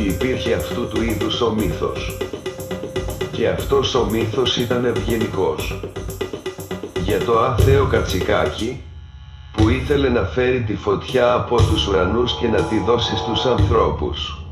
υπήρχε αυτού του είδους ο μύθος. Και αυτός ο μύθος ήταν ευγενικός. Για το άθεο κατσικάκι, που ήθελε να φέρει τη φωτιά από τους ουρανούς και να τη δώσει στους ανθρώπους.